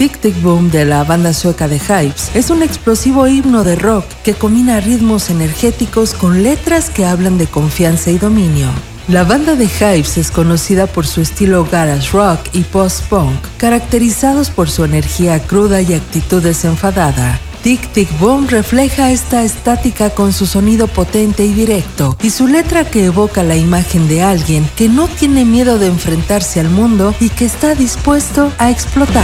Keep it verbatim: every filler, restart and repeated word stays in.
Tic Tic Boom de la banda sueca The Hives es un explosivo himno de rock que combina ritmos energéticos con letras que hablan de confianza y dominio. La banda The Hives es conocida por su estilo garage rock y post-punk, caracterizados por su energía cruda y actitud desenfadada. Tic Tic Boom refleja esta estática con su sonido potente y directo, y su letra que evoca la imagen de alguien que no tiene miedo de enfrentarse al mundo y que está dispuesto a explotar.